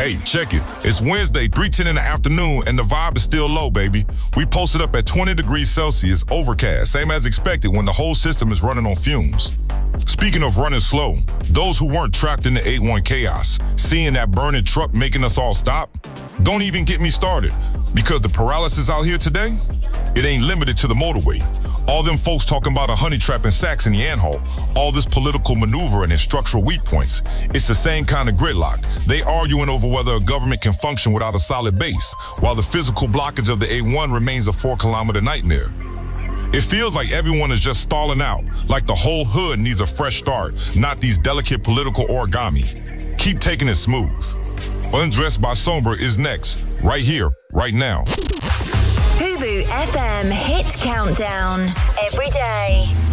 Hey, check it. It's Wednesday, 3:10 in the afternoon, and the vibe is still low, baby. We posted up at 20 degrees Celsius, overcast, same as expected when the whole system is running on fumes. Speaking of running slow, those who weren't trapped in the 8-1 chaos, seeing that burning truck making us all stop, don't even get me started, because the paralysis out here today, it ain't limited to the motorway. All them folks talking about a honey trap in Saxony and Anhalt, all this political maneuvering and structural weak points, it's the same kind of gridlock. They arguing over whether a government can function without a solid base, while the physical blockage of the A1 remains a 4-kilometer nightmare. It feels like everyone is just stalling out, like the whole hood needs a fresh start, not these delicate political origami. Keep taking it smooth. Undressed by Somber is next, right here, right now. Fubu FM Hit Countdown. Every day.